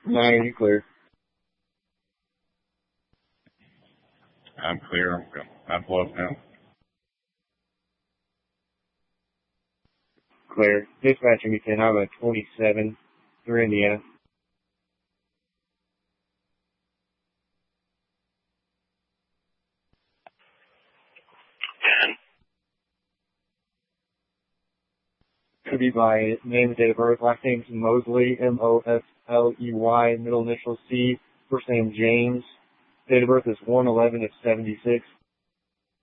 9, you clear. I'm clear. I'm close now. Clear. Dispatching me 10, I'm at 27 through Indiana. Could be by name and date of birth. Last name's Mosley, Mosley, middle initial C, first name James. Date of birth is 1/11 of 76.